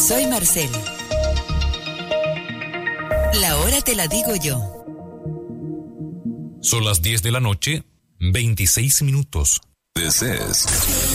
Soy Marcel. La hora te la digo yo. Son las 10 de la noche, 26 minutos. This is